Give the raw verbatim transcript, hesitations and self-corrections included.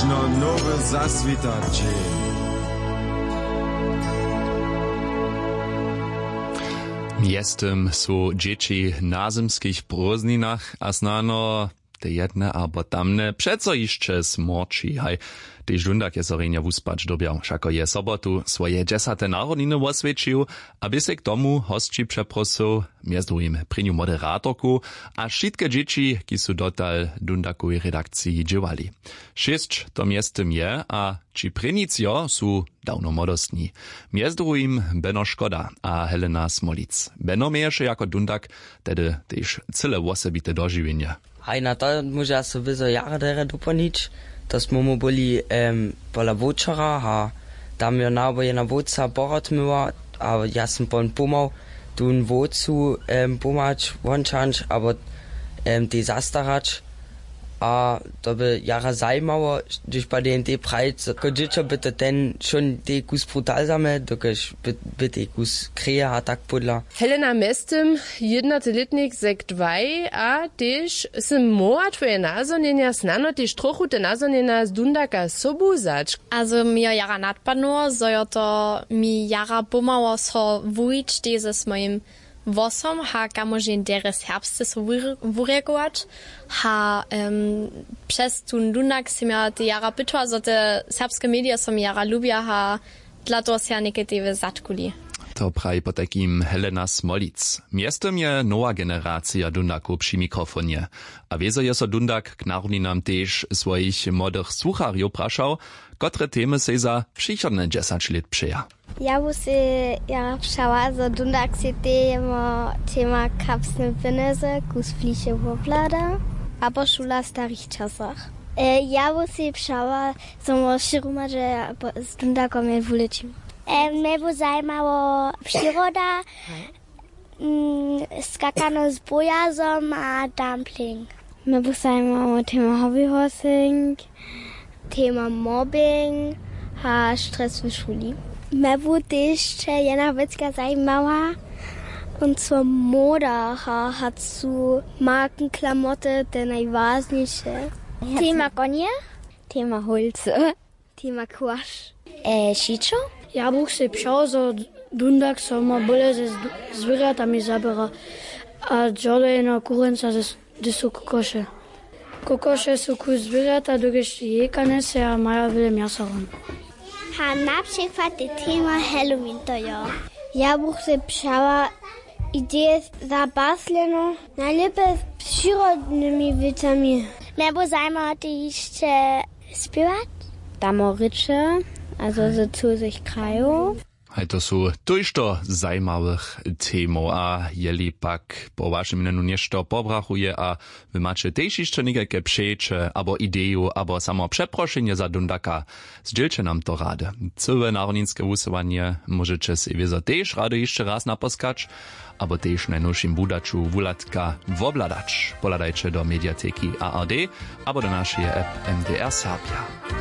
Wieczno nowy zaswitać dzień. Jestem su dzieci na zimskich prózdninach a znano te jedne albo tamne przeco jeszcze smorči, haj. Tež Dundak je Sorenia wuspać dobiał, šako je sobotu swoje dziesiąte narodniny osvědčil, aby se k tomu hostči przeprosił, między drugim priniu moderatorku, a wszystkie dzieci, ki su dotal Dundakowej redakcji dziewali. Šest to miestem je, a či prinicjo su dawno modostni. Między drugim Beno Škoda a Helena Smolic. Beno mieješe jako Dundak, tedy tež cyle osobite dožiwienie. Haj, na to może ja sobie za jara dere doponić. To smo byli um, pola vouchera, a tam je nabo jedna voca borat myła, a ja sam pon pomał tu vocu um, pomać, wončanč, aber um, die zastarać, a to by jara zajmało, když bei den die Preis, kodžičo by to ten schon die kus brutal same, dokiž by, by die kus kreja a tak podla. Helena Mestem, jednoteletnik zek dvaj, a tež se mora tvoje nazornjenja snano tež trochu te nazornjenja z Dundaka sobu zač. Also mir jara nadpano, so jo to mi jara pomalo so vujč, deze s mojim vosom, ha kamožen deres herbste so vuregovač, ha um, przez tun Dundak si ja te jara pitwa, so te serbske medije som jara lubja, ha dla to se neke teve zatkuli. To pravi po takim Helena Smolic. Miestem je nowa generacja Dundaku przy mikrofonie. A wiezo je so Dundak k narodninam tež svojich młodych słucharjów praszał, kotre temy se za przychodne dziesięć lat przeja. Ja musi ja pszała, że Dundak se tema tema kapsne pieniądze, kus flisze woblada, albo szula starych czasach. E, ja musi pszała, że mo sziruma, że z Dundakom je wulecim. E, mnie by zajmało przyroda, mm, skakano z bojazom a dumpling. Mnie by zajmało tema hobbyhorsing, tema mobbing, a stres w szuli. Mnie by też jedna wiecka zajmała, und zwar Moda, ha, hat zu Markenklamotte, te najważniejsze. Tema konie, tema holce, tema kłasz. E, Šičo? Ja bych si přál, že Dundak se má bole se zvířatami zabera a dělá na kurence, kde jsou kokoše. Kokoše jsou kus zvířata, dokud jekane se a mají vele měsa. Ha, například je téma Halloween to jo. Ja bych si přála ideje zabásleno, najlépe s přírodnými věcami. Mě by zajímalo ty ještě zpívat? Tamoriče. Also so zu sich kraju. Hej, to sú tojšto zajmavých témov a jeli pak po vašem minenu nešto pobrachuje a vy máte tež ešte nejaké přeče, abo ideju, abo samo přeprošenie za Dundaka. Zdieľte nám to ráde. Celé národninské vúsovanie môžete si vieza tež ráde ešte raz naposkať, abo tež najnovším budaču Vulatka vobladać. Poladajte do mediateky A R D, abo do našej app M D R Serbia.